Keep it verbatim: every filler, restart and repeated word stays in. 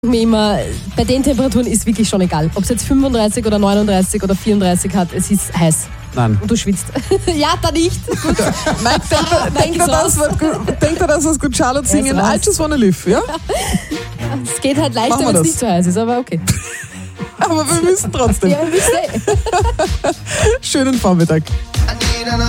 Mir immer, bei den Temperaturen ist wirklich schon egal. Ob es jetzt fünfunddreißig oder neununddreißig oder vierunddreißig hat, es ist heiß. Nein. Und du schwitzt. Ja, da nicht. Gut. Mike, denkt er, das, denk das, was gut Charlotte singen? I just wanna live, ja? Es geht halt leichter, wenn es nicht so heiß ist, aber okay. Aber wir müssen trotzdem. Ja, wir müssen. Schönen Vormittag.